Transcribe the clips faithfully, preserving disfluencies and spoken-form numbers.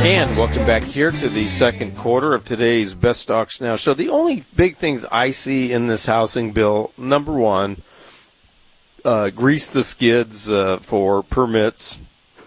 And welcome back here to the second quarter of today's Best Stocks Now show. The only big things I see in this housing bill, number one, uh, grease the skids uh, for permits,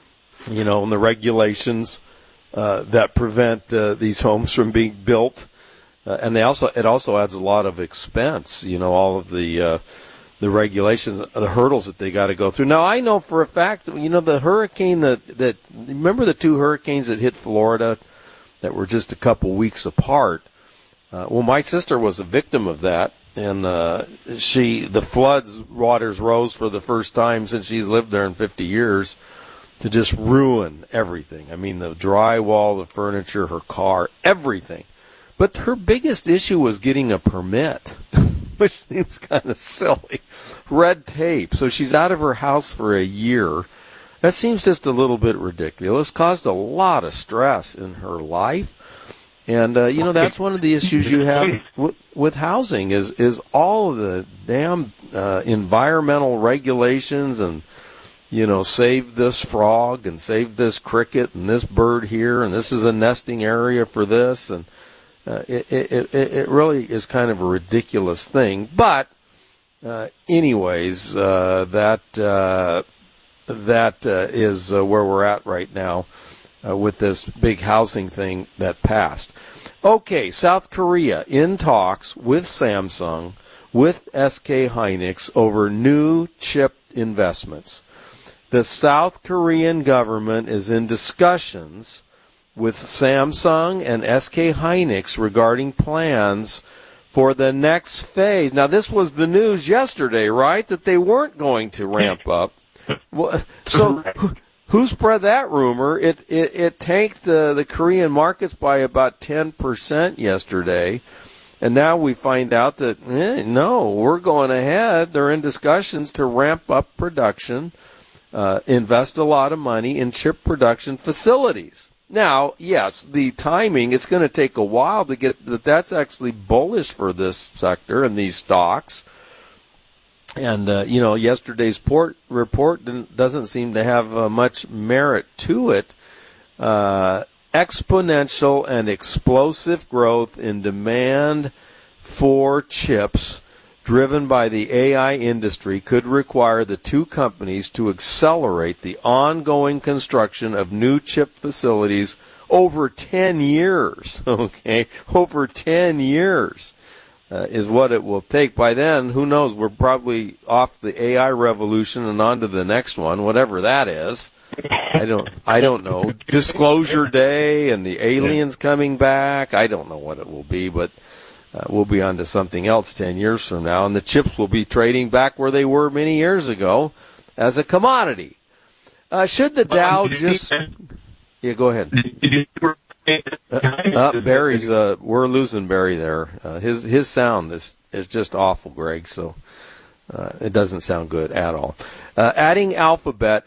you know, and the regulations uh, that prevent uh, these homes from being built. Uh, and they also it also adds a lot of expense, you know, all of the uh, the regulations, the hurdles that they got to go through. Now, I know for a fact, you know, the hurricane that, that remember the two hurricanes that hit Florida that were just a couple weeks apart? Uh, well, my sister was a victim of that, and uh, she the floods waters rose for the first time since she's lived there in fifty years to just ruin everything. I mean, the drywall, the furniture, her car, everything. But her biggest issue was getting a permit, which seems kind of silly. Red tape. So she's out of her house for a year. That seems just a little bit ridiculous. Caused a lot of stress in her life. And, uh, you know, that's one of the issues you have with, with housing is, is all of the damn uh, environmental regulations and, you know, save this frog and save this cricket and this bird here and this is a nesting area for this. And uh, it, it, it, it really is kind of a ridiculous thing. But uh, anyways, uh, that uh, that uh, is uh, where we're at right now. Uh, with this big housing thing that passed. Okay, South Korea in talks with Samsung, with S K Hynix over new chip investments. The South Korean government is in discussions with Samsung and S K Hynix regarding plans for the next phase. Now, this was the news yesterday, right, that they weren't going to ramp up. Well, so... Who spread that rumor? It it, it tanked the, the Korean markets by about ten percent yesterday. And now we find out that, eh, no, we're going ahead. They're in discussions to ramp up production, uh, invest a lot of money in chip production facilities. Now, yes, the timing, it's going to take a while to get that. That's actually bullish for this sector and these stocks. And, uh, you know, yesterday's port report didn't, doesn't seem to have uh, much merit to it. Uh, exponential and explosive growth in demand for chips driven by the A I industry could require the two companies to accelerate the ongoing construction of new chip facilities over ten years, okay, over ten years. Uh, is what it will take. By then, who knows, we're probably off the A I revolution and on to the next one, whatever that is. I don't I don't know. Disclosure Day and the aliens coming back. I don't know what it will be, but uh, we'll be on to something else ten years from now, and the chips will be trading back where they were many years ago as a commodity. Uh, should the Dow just... Yeah, go ahead. Uh, uh, Barry's, uh, we're losing Barry there. Uh, his his sound is, is just awful, Greg, so uh, it doesn't sound good at all. Uh, adding Alphabet